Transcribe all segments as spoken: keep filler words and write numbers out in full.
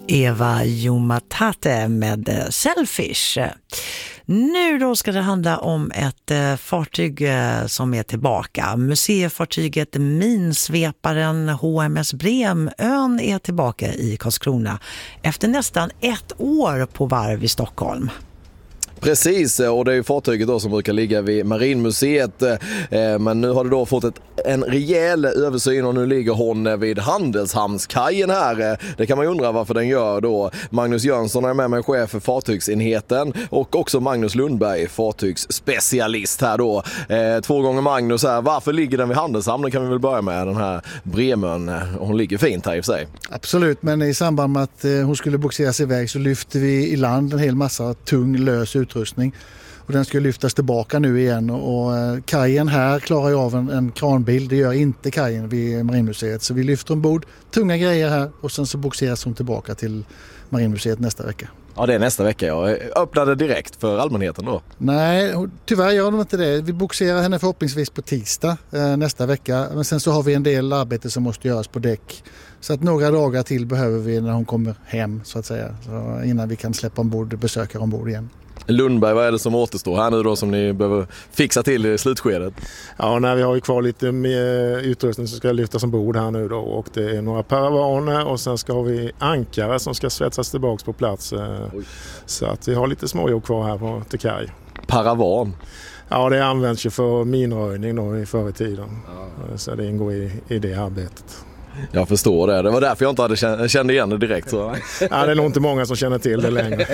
Eva Jumatate med Selfish. Nu då ska det handla om ett eh, fartyg eh, som är tillbaka. Museifartyget Minsveparen H M S Bremön är tillbaka i Karlskrona efter nästan ett år på varv i Stockholm. Precis, och det är ju fartyget då som brukar ligga vid Marinmuseet, men nu har det då fått ett, en rejäl översyn och nu ligger hon vid Handelshamnskajen här. Det kan man ju undra varför den gör då. Magnus Jönsson är med mig, chef för fartygsenheten, och också Magnus Lundberg, fartygsspecialist här då. Två gånger Magnus här. Varför ligger den vid Handelshamnen kan vi väl börja med, den här Bremön. Hon ligger fint här i sig. Absolut, men i samband med att hon skulle boxeras iväg så lyfter vi i land en hel massa tung lös utrustning. Och den ska lyftas tillbaka nu igen, och kajen här klarar ju av en, en kranbil, det gör inte kajen vid Marinmuseet, så vi lyfter ombord tunga grejer här och sen så boxeras hon tillbaka till Marinmuseet nästa vecka. Ja, det är nästa vecka. Jag öppnade direkt för allmänheten då. Nej, tyvärr gör de inte det. Vi boxerar henne förhoppningsvis på tisdag eh, nästa vecka, men sen så har vi en del arbete som måste göras på däck. Så att några dagar till behöver vi när hon kommer hem så att säga, så innan vi kan släppa ombord besökare ombord igen. Lundberg, vad är det som återstår här nu då som ni behöver fixa till i slutskedet? Ja, när vi har ju kvar lite mer utrustning som ska lyftas ombord här nu då, och det är några paravaner och sen ska vi ankare som ska svetsas tillbaks på plats. Oj. Så att vi har lite småjobb kvar här på till kaj. Paravan? Ja, det används ju för minröjning då i förr i tiden. Ja. Så det ingår i, i det arbetet. Jag förstår det. Det var därför jag inte hade kände igen det direkt. Så. Ja, det är nog inte många som känner till det längre.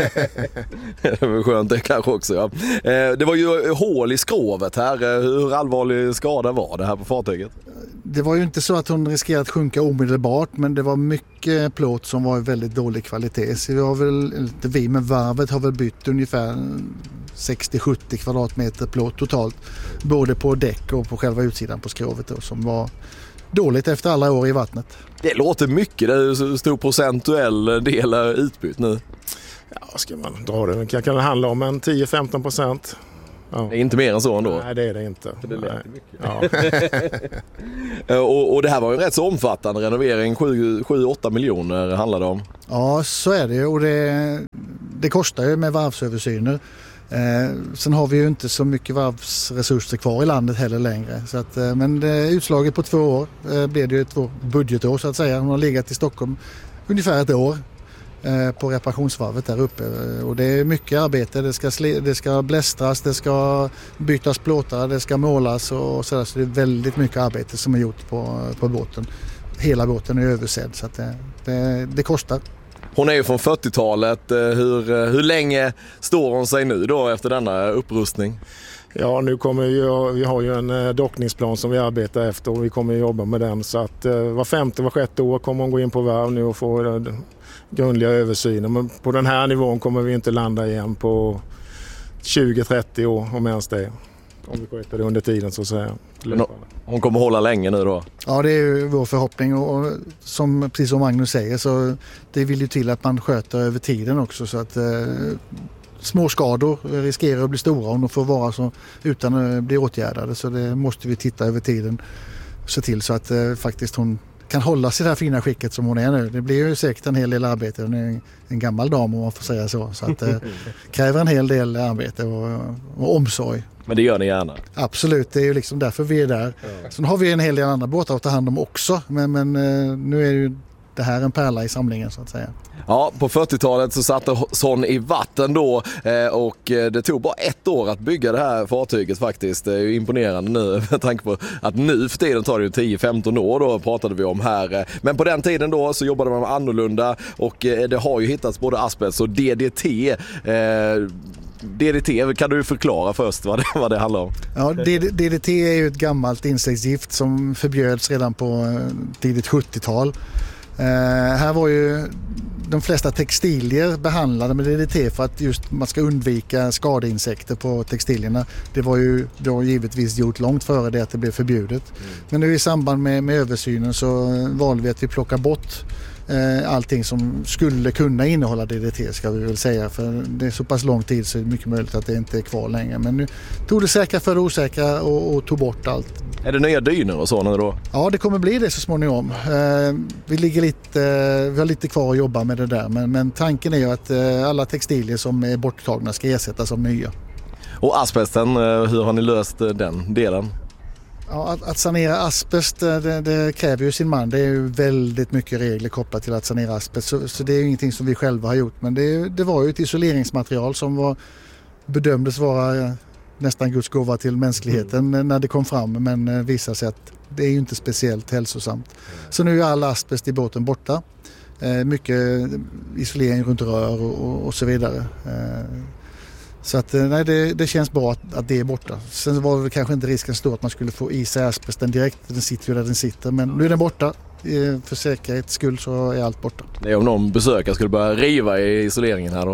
Det var skönt det kanske också. Ja. Det var ju hål i skrovet här. Hur allvarlig skada var det här på fartyget? Det var ju inte så att hon riskerade att sjunka omedelbart, men det var mycket plåt som var i väldigt dålig kvalitet. Så vi har väl, inte vi, men varvet har väl bytt ungefär sextio till sjuttio kvadratmeter plåt totalt. Både på däck och på själva utsidan på skrovet då, som var dåligt efter alla år i vattnet. Det låter mycket, det är stor procentuell del utbytt nu. Ja, ska man dra det? Kan, kan det handla om en tio till femton procent? Ja. Det är inte mer än så ändå. Nej, det är det inte. För det lät mycket. Ja. och, och det här var ju en rätt så omfattande renovering, sju till åtta miljoner handlade det om. Ja, så är det, och det, det kostar ju med varvsöversyner. Eh, sen har vi ju inte så mycket varvsresurser kvar i landet heller längre. Så att, eh, men eh, utslaget på två år eh, blev det ju ett budgetår så att säga. Hon har legat i Stockholm ungefär ett år eh, på reparationsvarvet där uppe. Och det är mycket arbete. Det ska, sli- det ska blästras, det ska bytas plåtar, det ska målas och så där. Så det är väldigt mycket arbete som är gjort på, på båten. Hela båten är översedd så att det, det, det kostar. Hon är ju från fyrtiotalet. Hur, hur länge står hon sig nu då efter denna upprustning? Ja, nu kommer vi, vi har ju en dockningsplan som vi arbetar efter och vi kommer att jobba med den. Så att var femte, var sjätte år kommer hon gå in på varv nu och få grundliga översyner. Men på den här nivån kommer vi inte landa igen på tjugo till trettio år om ens det. Om vi sköter det under tiden så att säga. Hon kommer hålla länge nu då? Ja, det är ju vår förhoppning och som, precis som Magnus säger så det vill ju till att man sköter över tiden också så att eh, små skador riskerar att bli stora om de får vara så utan att bli åtgärdade, så det måste vi titta över tiden och se till så att eh, faktiskt hon kan hålla sig det här fina skicket som hon är nu. Det blir ju säkert en hel del arbete. Hon är en gammal dam om man får säga så. Så att det eh, kräver en hel del arbete och, och omsorg. Men det gör ni gärna? Absolut, det är ju liksom därför vi är där. Ja. Sen har vi en hel del andra båtar att ta hand om också. Men, men nu är ju det här en pärla i samlingen så att säga. Ja, på fyrtiotalet så satte hon i vatten då och det tog bara ett år att bygga det här fartyget faktiskt. Det är ju imponerande nu med tanke på att nu för tiden tar det ju tio till femton år då pratade vi om här. Men på den tiden då så jobbade man annorlunda och det har ju hittats både asbest och D D T. D D T, kan du förklara först vad det, vad det handlar om? Ja, D D T är ju ett gammalt insektsgift som förbjöds redan på tidigt sjuttiotal. Uh, här var ju de flesta textilier behandlade med D D T för att just man ska undvika skadeinsekter på textilierna. Det var ju då givetvis gjort långt före det att det blev förbjudet. Mm. Men nu i samband med, med översynen så valde vi att vi plockar bort eh, allting som skulle kunna innehålla D D T, ska vi väl säga, för det är så pass lång tid så är det mycket möjligt att det inte är kvar längre. Men nu tog det säkra för det osäkra och, och tog bort allt. Är det nya dynor och så nu då? Ja, det kommer bli det så småningom. Eh, vi, ligger lite, eh, vi har lite kvar att jobba med det där, men, men tanken är ju att eh, alla textilier som är borttagna ska ersättas av nya. Och asbesten, hur har ni löst den delen? Ja, att, att sanera asbest, det, det kräver ju sin man. Det är ju väldigt mycket regler kopplat till att sanera asbest. Så, så det är ju ingenting som vi själva har gjort. Men det, det var ju ett isoleringsmaterial som var, bedömdes vara nästan Guds gåva till mänskligheten mm. när det kom fram. Men visade sig att det är ju inte speciellt hälsosamt. Mm. Så nu är all asbest i båten borta. Eh, mycket isolering runt rör och, och, och så vidare. Eh, Så att, nej, det, det känns bra att, att det är borta. Sen var det kanske inte risken stor att man skulle få i sig asbesten direkt. Den sitter ju där den sitter. Men nu är den borta. För säkerhets skull så är allt borta. Det är om någon besökare skulle börja riva i isoleringen här då?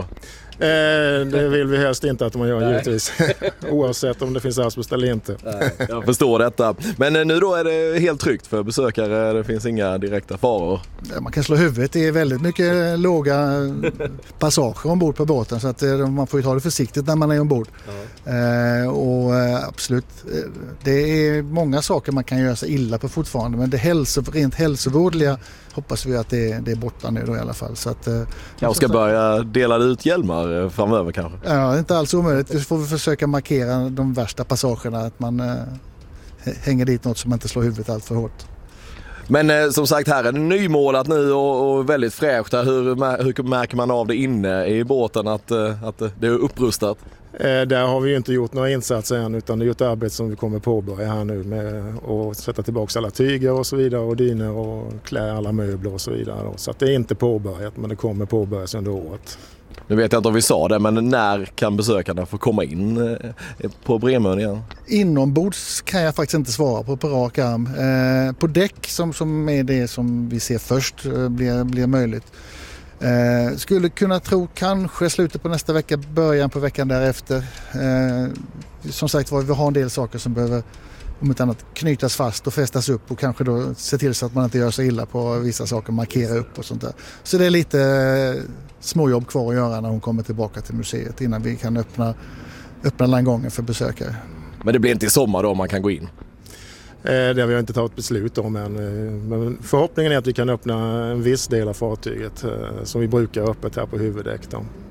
Eh, det vill vi helst inte att man gör, givetvis. Oavsett om det finns asbest eller inte. Nej, jag förstår detta. Men nu då är det helt tryggt för besökare. Det finns inga direkta faror. Man kan slå huvudet. Det är väldigt mycket låga passager ombord på båten. Så att man får ju ta det försiktigt när man är ombord. Ja. Eh, och absolut, det är många saker man kan göra sig illa på fortfarande. Men det hälso, rent hälsovårdliga hoppas vi att det, det är borta nu då i alla fall. Så att, jag ska börja dela ut hjälmar framöver kanske. Ja, det är inte alls omöjligt. Vi får försöka markera de värsta passagerna, att man eh, hänger dit något som inte slår huvudet allt för hårt. Men eh, som sagt, här är det nymålat nu och, och väldigt fräscht. Hur, hur märker man av det inne i båten att, att det är upprustat? Eh, där har vi ju inte gjort några insatser än, utan det är ett arbete som vi kommer påbörja här nu med att sätta tillbaka alla tyger och så vidare och dyner och klä alla möbler och så vidare. Så att det är inte påbörjat, men det kommer påbörjas under året. Nu vet jag inte om vi sa det, men när kan besökarna få komma in på Bremön igen? Inombords kan jag faktiskt inte svara på på rak arm. Eh, på däck, som, som är det som vi ser först, eh, blir, blir möjligt. Eh, skulle kunna tro kanske slutet på nästa vecka, början på veckan därefter. Eh, som sagt var, vi har en del saker som behöver, om inte annat, knytas fast och fästas upp och kanske då se till så att man inte gör sig illa på vissa saker, markera upp och sånt där. Så det är lite eh, småjobb kvar att göra när hon kommer tillbaka till museet innan vi kan öppna, öppna landgången för besökare. Men det blir inte i sommar då man kan gå in? Eh, det har vi inte tagit beslut om än. Men förhoppningen är att vi kan öppna en viss del av fartyget eh, som vi brukar öppet här på huvuddäck då.